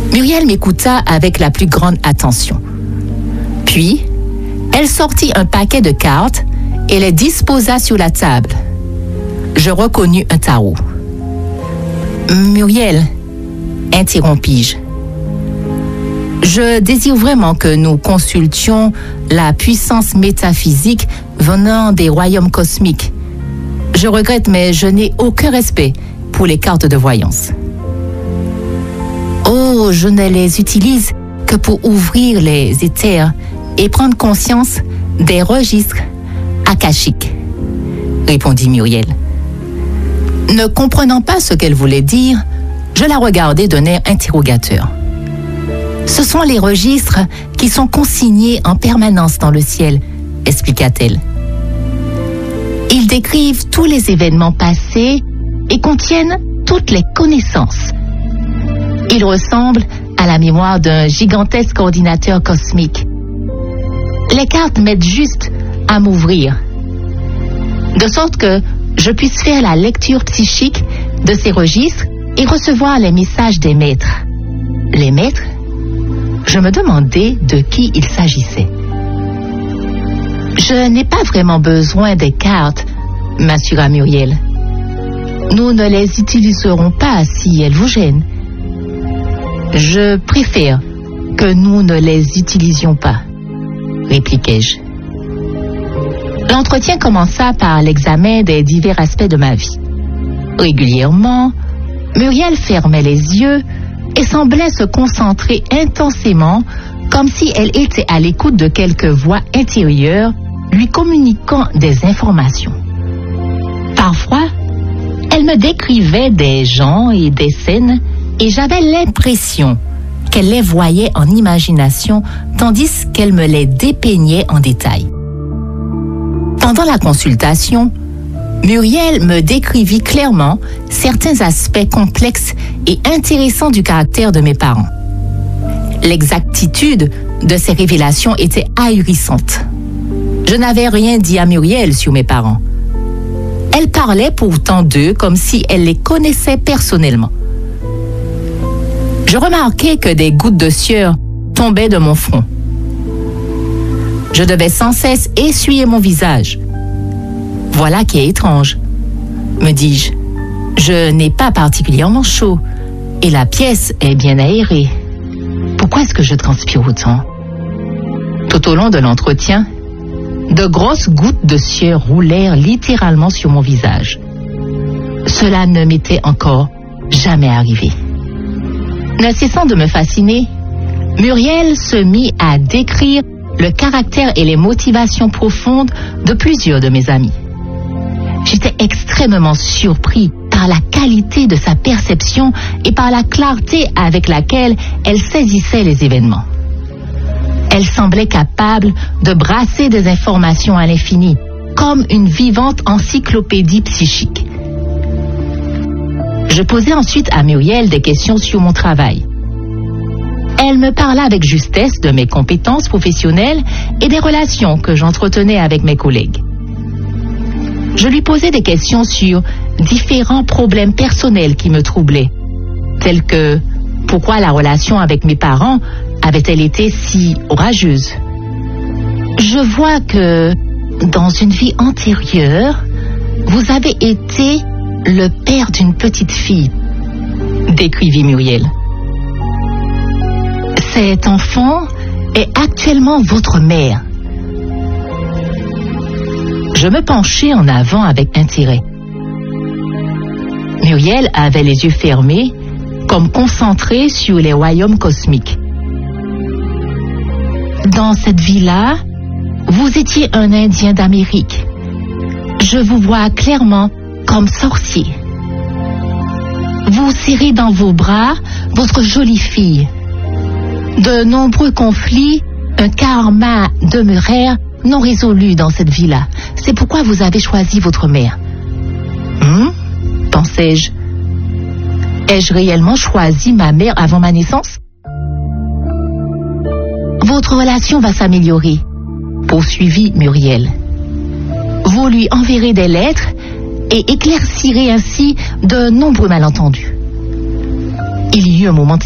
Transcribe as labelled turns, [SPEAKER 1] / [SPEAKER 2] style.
[SPEAKER 1] Muriel m'écouta avec la plus grande attention. Puis, elle sortit un paquet de cartes et les disposa sur la table. Je reconnus un tarot. Muriel, interrompis-je. Je désire vraiment que nous consultions la puissance métaphysique venant des royaumes cosmiques. Je regrette, mais je n'ai aucun respect pour les cartes de voyance. Oh, je ne les utilise que pour ouvrir les éthers et prendre conscience des registres akashiques, répondit Muriel. Ne comprenant pas ce qu'elle voulait dire, je la regardai d'un air interrogateur. Ce sont les registres qui sont consignés en permanence dans le ciel, expliqua-t-elle. Ils décrivent tous les événements passés et contiennent toutes les connaissances. Ils ressemblent à la mémoire d'un gigantesque ordinateur cosmique. Les cartes m'aident juste à m'ouvrir, de sorte que je puisse faire la lecture psychique de ces registres et recevoir les messages des maîtres. Les maîtres? Je me demandais de qui il s'agissait. Je n'ai pas vraiment besoin des cartes, m'assura Muriel. Nous ne les utiliserons pas si elles vous gênent. Je préfère que nous ne les utilisions pas, répliquai-je. L'entretien commença par l'examen des divers aspects de ma vie. Régulièrement, Muriel fermait les yeux et semblait se concentrer intensément, comme si elle était à l'écoute de quelque voix intérieure lui communiquant des informations. Parfois, elle me décrivait des gens et des scènes et j'avais l'impression qu'elle les voyait en imagination tandis qu'elle me les dépeignait en détail. Pendant la consultation, Muriel me décrivit clairement certains aspects complexes et intéressants du caractère de mes parents. L'exactitude de ces révélations était ahurissante. Je n'avais rien dit à Muriel sur mes parents. Elle parlait pourtant d'eux comme si elle les connaissait personnellement. Je remarquai que des gouttes de sueur tombaient de mon front. Je devais sans cesse essuyer mon visage. Voilà qui est étrange, me dis-je. Je n'ai pas particulièrement chaud et la pièce est bien aérée. Pourquoi est-ce que je transpire autant? Tout au long de l'entretien, de grosses gouttes de sueur roulèrent littéralement sur mon visage. Cela ne m'était encore jamais arrivé. Ne cessant de me fasciner, Muriel se mit à décrire le caractère et les motivations profondes de plusieurs de mes amis. J'étais extrêmement surpris par la qualité de sa perception et par la clarté avec laquelle elle saisissait les événements. Elle semblait capable de brasser des informations à l'infini, comme une vivante encyclopédie psychique. Je posai ensuite à Muriel des questions sur mon travail. Elle me parla avec justesse de mes compétences professionnelles et des relations que j'entretenais avec mes collègues. Je lui posai des questions sur différents problèmes personnels qui me troublaient, tels que pourquoi la relation avec mes parents avait-elle été si orageuse. Je vois que dans une vie antérieure, vous avez été le père d'une petite fille, décrivit Muriel. Cet enfant est actuellement votre mère. Je me penchai en avant avec intérêt. Muriel avait les yeux fermés, comme concentrée sur les royaumes cosmiques. Dans cette vie-là, vous étiez un Indien d'Amérique. Je vous vois clairement comme sorcier. Vous serrez dans vos bras votre jolie fille. De nombreux conflits, un karma demeurèrent non résolus dans cette vie-là. C'est pourquoi vous avez choisi votre mère. Pensais-je. Ai-je réellement choisi ma mère avant ma naissance? Votre relation va s'améliorer, poursuivit Muriel. Vous lui enverrez des lettres et éclaircirez ainsi de nombreux malentendus. Il y eut un moment de